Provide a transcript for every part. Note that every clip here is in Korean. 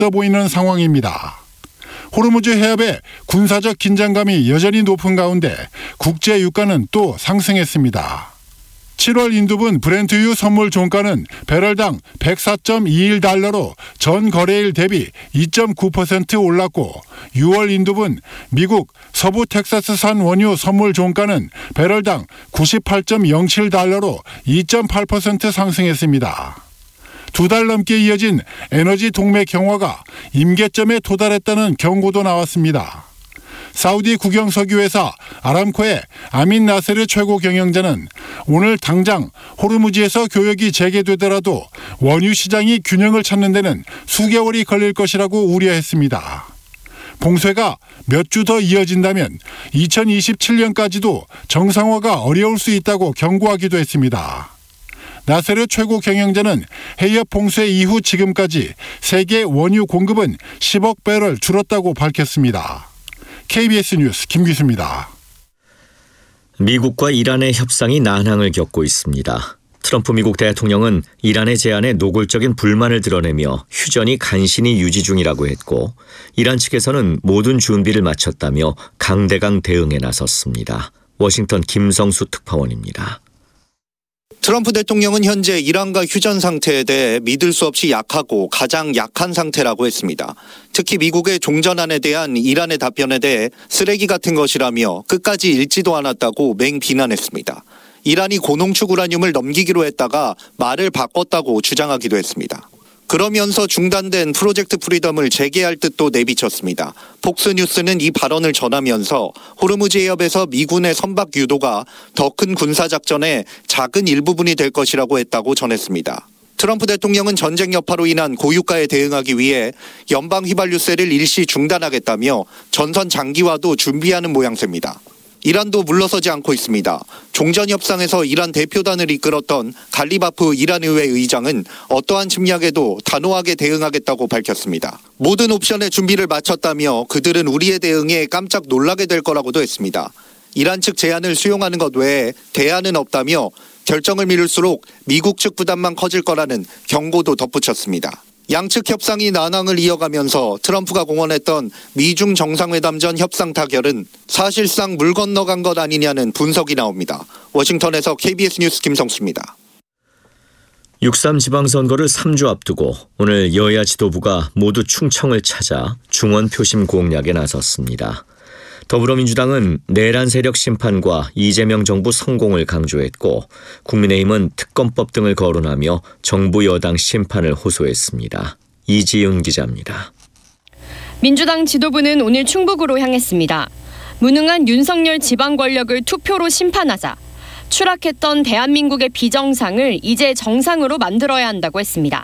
보이는 상황입니다. 호르무즈 해협의 군사적 긴장감이 여전히 높은 가운데 국제 유가는 또 상승했습니다. 7월 인도분 브렌트유 선물 종가는 배럴당 104.21달러로 전 거래일 대비 2.9% 올랐고 6월 인도분 미국 서부 텍사스산 원유 선물 종가는 배럴당 98.07달러로 2.8% 상승했습니다. 2달 넘게 이어진 에너지 동맥 경화가 임계점에 도달했다는 경고도 나왔습니다. 사우디 국영석유회사 아람코의 아민 나세르 최고 경영자는 오늘 당장 호르무즈에서 교역이 재개되더라도 원유 시장이 균형을 찾는 데는 수개월이 걸릴 것이라고 우려했습니다. 봉쇄가 몇 주 더 이어진다면 2027년까지도 정상화가 어려울 수 있다고 경고하기도 했습니다. 나세르 최고 경영자는 해협 봉쇄 이후 지금까지 세계 원유 공급은 10억 배럴 줄었다고 밝혔습니다. KBS 뉴스 김규수입니다. 미국과 이란의 협상이 난항을 겪고 있습니다. 트럼프 미국 대통령은 이란의 제안에 노골적인 불만을 드러내며 휴전이 간신히 유지 중이라고 했고 이란 측에서는 모든 준비를 마쳤다며 강대강 대응에 나섰습니다. 워싱턴 김성수 특파원입니다. 트럼프 대통령은 현재 이란과 휴전 상태에 대해 믿을 수 없이 약하고 가장 약한 상태라고 했습니다. 특히 미국의 종전안에 대한 이란의 답변에 대해 쓰레기 같은 것이라며 끝까지 읽지도 않았다고 맹비난했습니다. 이란이 고농축 우라늄을 넘기기로 했다가 말을 바꿨다고 주장하기도 했습니다. 그러면서 중단된 프로젝트 프리덤을 재개할 뜻도 내비쳤습니다. 폭스뉴스는 이 발언을 전하면서 호르무즈 해협에서 미군의 선박 유도가 더 큰 군사작전의 작은 일부분이 될 것이라고 했다고 전했습니다. 트럼프 대통령은 전쟁 여파로 인한 고유가에 대응하기 위해 연방 휘발유세를 일시 중단하겠다며 전선 장기화도 준비하는 모양새입니다. 이란도 물러서지 않고 있습니다. 종전협상에서 이란 대표단을 이끌었던 갈리바프 이란 의회 의장은 어떠한 침략에도 단호하게 대응하겠다고 밝혔습니다. 모든 옵션의 준비를 마쳤다며 그들은 우리의 대응에 깜짝 놀라게 될 거라고도 했습니다. 이란 측 제안을 수용하는 것 외에 대안은 없다며 결정을 미룰수록 미국 측 부담만 커질 거라는 경고도 덧붙였습니다. 양측 협상이 난항을 이어가면서 트럼프가 공언했던 미중 정상회담 전 협상 타결은 사실상 물 건너간 것 아니냐는 분석이 나옵니다. 워싱턴에서 KBS 뉴스 김성수입니다. 6.3 지방선거를 3주 앞두고 오늘 여야 지도부가 모두 충청을 찾아 중원 표심 공략에 나섰습니다. 더불어민주당은 내란 세력 심판과 이재명 정부 성공을 강조했고 국민의힘은 특검법 등을 거론하며 정부 여당 심판을 호소했습니다. 이지윤 기자입니다. 민주당 지도부는 오늘 충북으로 향했습니다. 무능한 윤석열 지방 권력을 투표로 심판하자 추락했던 대한민국의 비정상을 이제 정상으로 만들어야 한다고 했습니다.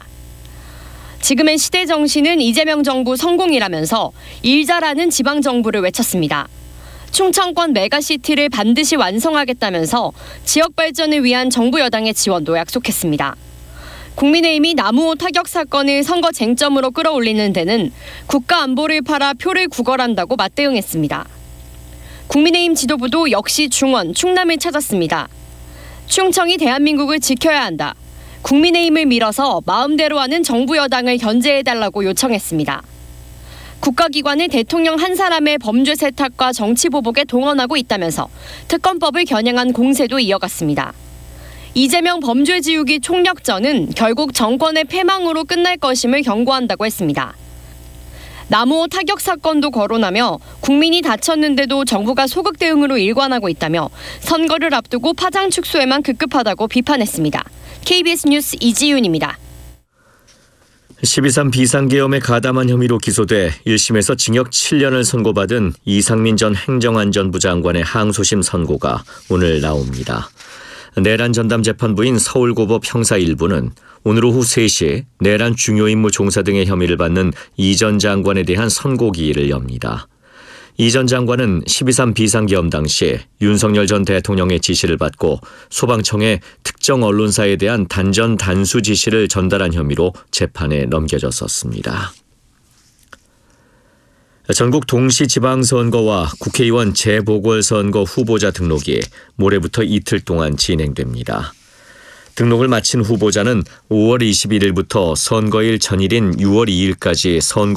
지금의 시대 정신은 이재명 정부 성공이라면서 일 잘하는 지방 정부를 외쳤습니다. 충청권 메가시티를 반드시 완성하겠다면서 지역 발전을 위한 정부 여당의 지원도 약속했습니다. 국민의힘이 남우호 타격 사건을 선거 쟁점으로 끌어올리는 데는 국가 안보를 팔아 표를 구걸한다고 맞대응했습니다. 국민의힘 지도부도 역시 중원, 충남을 찾았습니다. 충청이 대한민국을 지켜야 한다. 국민의힘을 밀어서 마음대로 하는 정부 여당을 견제해달라고 요청했습니다. 국가기관을 대통령 한 사람의 범죄 세탁과 정치 보복에 동원하고 있다면서 특검법을 겨냥한 공세도 이어갔습니다. 이재명 범죄 지우기 총력전은 결국 정권의 패망으로 끝날 것임을 경고한다고 했습니다. 남우호 타격 사건도 거론하며 국민이 다쳤는데도 정부가 소극 대응으로 일관하고 있다며 선거를 앞두고 파장 축소에만 급급하다고 비판했습니다. KBS 뉴스 이지윤입니다. 12.3 비상계엄에 가담한 혐의로 기소돼 1심에서 징역 7년을 선고받은 이상민 전 행정안전부 장관의 항소심 선고가 오늘 나옵니다. 내란 전담 재판부인 서울고법 형사 1부는 오늘 오후 3시 내란 중요 임무 종사 등의 혐의를 받는 이 전 장관에 대한 선고기일을 엽니다. 이 전 장관은 12.3 비상계엄 당시 윤석열 전 대통령의 지시를 받고 소방청에 특정 언론사에 대한 단전 단수 지시를 전달한 혐의로 재판에 넘겨졌었습니다. 전국 동시지방선거와 국회의원 재보궐선거 후보자 등록이 모레부터 이틀 동안 진행됩니다. 등록을 마친 후보자는 5월 21일부터 선거일 전일인 6월 2일까지 선거